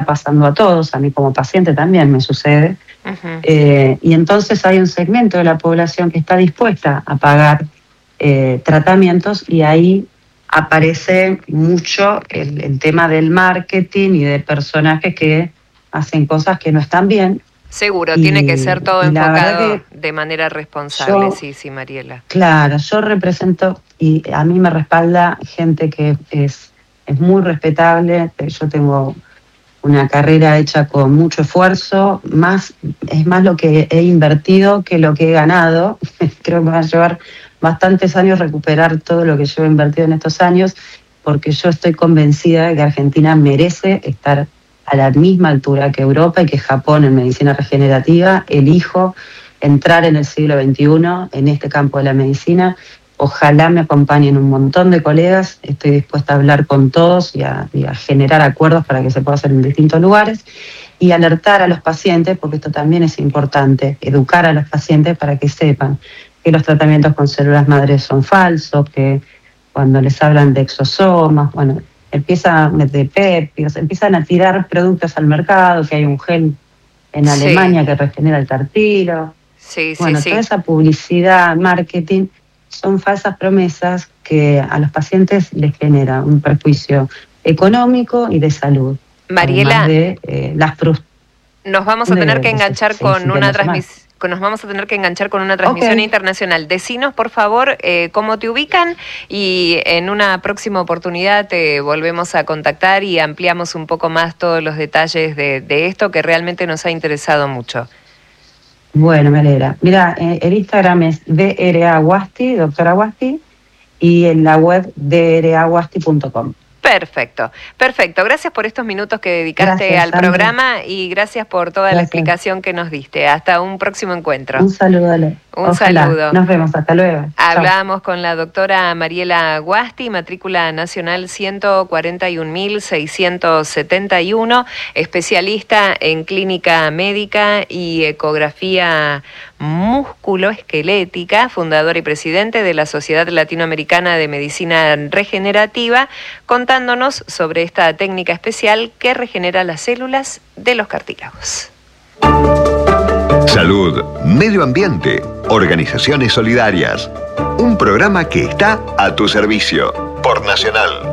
pasando a todos, a mí como paciente también me sucede. Y entonces hay un segmento de la población que está dispuesta a pagar tratamientos, y ahí aparece mucho el tema del marketing y de personajes que hacen cosas que no están bien. Seguro, tiene que ser todo enfocado que de manera responsable, sí, Mariela. Claro, yo represento, y a mí me respalda gente que es muy respetable. Yo tengo una carrera hecha con mucho esfuerzo, es más lo que he invertido que lo que he ganado. Creo que me va a llevar bastantes años recuperar todo lo que yo he invertido en estos años, porque yo estoy convencida de que Argentina merece estar a la misma altura que Europa y que Japón en medicina regenerativa. Elijo entrar en el siglo XXI en este campo de la medicina. Ojalá me acompañen un montón de colegas. Estoy dispuesta a hablar con todos y a generar acuerdos para que se pueda hacer en distintos lugares, y alertar a los pacientes, porque esto también es importante, educar a los pacientes para que sepan que los tratamientos con células madres son falsos, que cuando les hablan de exosomas, de péptidos, empiezan a tirar productos al mercado, que hay un gel en Alemania que regenera el tartilo. Toda esa publicidad, marketing, son falsas promesas que a los pacientes les genera un perjuicio económico y de salud. Mariela, nos vamos a tener que enganchar con una transmisión. Nos vamos a tener que enganchar con una transmisión internacional. Decinos, por favor, cómo te ubican, y en una próxima oportunidad te volvemos a contactar y ampliamos un poco más todos los detalles de esto que realmente nos ha interesado mucho. Bueno, me alegra. Mira, el Instagram es draguasti, doctora Guasti, y en la web draguasti.com. Perfecto. Gracias por estos minutos que dedicaste al programa, y gracias por toda la explicación que nos diste. Hasta un próximo encuentro. Un saludo, Ale. Un saludo. Nos vemos, hasta luego. Hablamos con la doctora Mariela Guasti, matrícula nacional 141.671, especialista en clínica médica y ecografía musculoesquelética, fundadora y presidente de la Sociedad Latinoamericana de Medicina Regenerativa, contándonos sobre esta técnica especial que regenera las células de los cartílagos. Salud, medio ambiente, organizaciones solidarias. Un programa que está a tu servicio por Nacional.